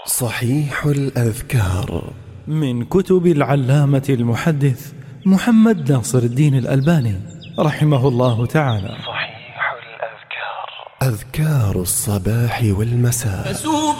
صحيح الأذكار من كتب العلامة المحدث محمد ناصر الدين الألباني رحمه الله تعالى. صحيح الأذكار، أذكار الصباح والمساء.